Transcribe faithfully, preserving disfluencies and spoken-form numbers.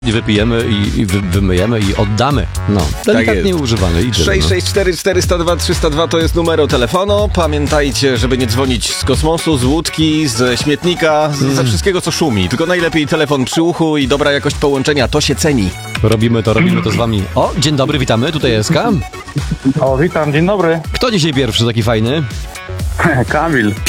Wypijemy i, i wy, wymyjemy i oddamy. No, delikatnie tak używany. I sześć sześć cztery cztery zero dwa trzysta dwa to jest numer telefonu. Pamiętajcie, żeby nie dzwonić z kosmosu, z łódki, z śmietnika, z, mm. ze wszystkiego, co szumi. Tylko najlepiej telefon przy uchu i dobra jakość połączenia. To się ceni. Robimy to, robimy to z wami. O, dzień dobry, witamy. Tutaj jest Kam. O, witam, dzień dobry. Kto dzisiaj pierwszy taki fajny? Kamil.